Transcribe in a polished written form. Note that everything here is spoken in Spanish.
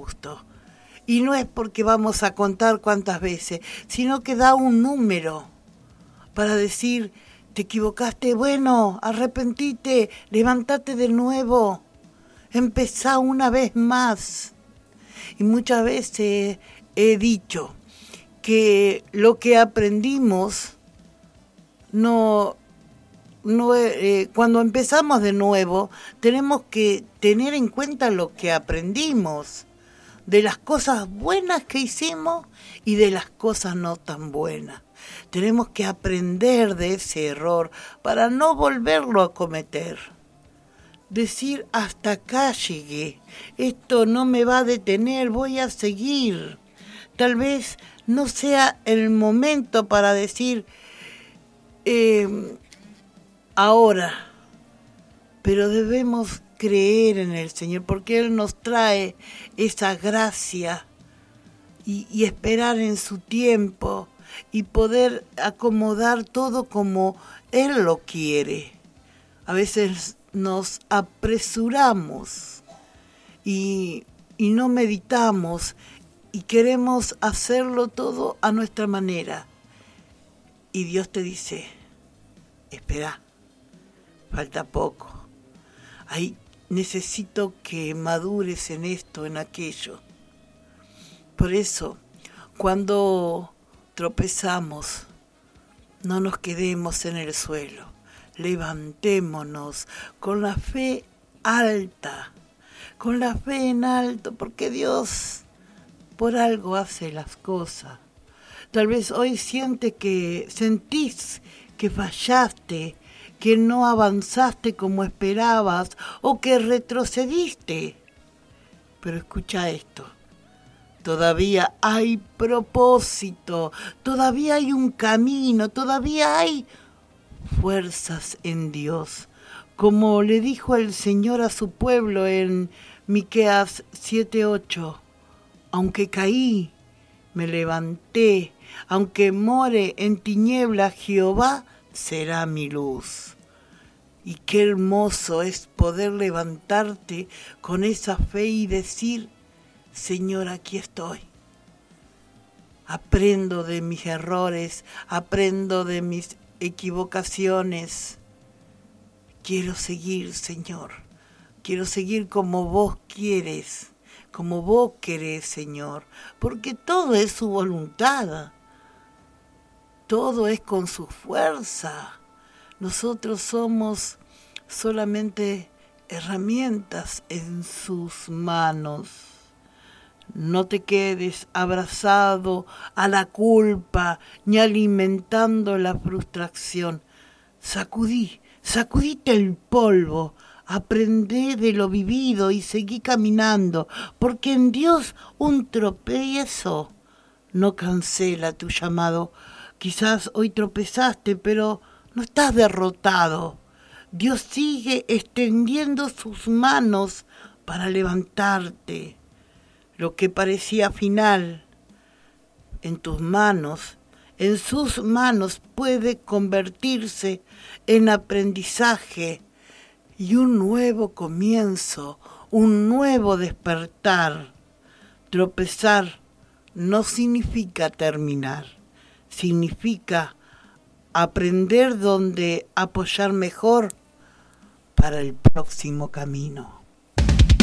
justo. Y no es porque vamos a contar cuántas veces, sino que da un número para decir, te equivocaste, bueno, arrepentite, levántate de nuevo, empezá una vez más. Y muchas veces he dicho que lo que aprendimos cuando empezamos de nuevo, tenemos que tener en cuenta lo que aprendimos, de las cosas buenas que hicimos y de las cosas no tan buenas. Tenemos que aprender de ese error para no volverlo a cometer. Decir, hasta acá llegué, esto no me va a detener, voy a seguir. Tal vez no sea el momento para decir, ahora, pero debemos creer en el Señor porque Él nos trae esa gracia y esperar en su tiempo y poder acomodar todo como Él lo quiere. A veces nos apresuramos y no meditamos y queremos hacerlo todo a nuestra manera. Y Dios te dice, espera, falta poco. Ahí necesito que madures en esto, en aquello. Por eso, cuando tropezamos, no nos quedemos en el suelo. Levantémonos con la fe alta, con la fe en alto, porque Dios por algo hace las cosas. Tal vez hoy sentís que fallaste, que no avanzaste como esperabas o que retrocediste. Pero escucha esto, todavía hay propósito, todavía hay un camino, todavía hay fuerzas en Dios. Como le dijo el Señor a su pueblo en Miqueas 7:8, aunque caí, me levanté, aunque more en tinieblas, Jehová será mi luz. Y qué hermoso es poder levantarte con esa fe y decir, Señor, aquí estoy. Aprendo de mis errores, aprendo de mis equivocaciones. Quiero seguir, Señor. Quiero seguir como vos quieres, como vos querés, Señor, porque todo es su voluntad. Todo es con su fuerza. Nosotros somos solamente herramientas en sus manos. No te quedes abrazado a la culpa ni alimentando la frustración. Sacudite el polvo, aprendé de lo vivido y seguí caminando, porque en Dios un tropiezo no cancela tu llamado. Quizás hoy tropezaste, pero no estás derrotado. Dios sigue extendiendo sus manos para levantarte. Lo que parecía final en tus manos, en sus manos puede convertirse en aprendizaje y un nuevo comienzo, un nuevo despertar. Tropezar no significa terminar. Significa aprender dónde apoyar mejor para el próximo camino.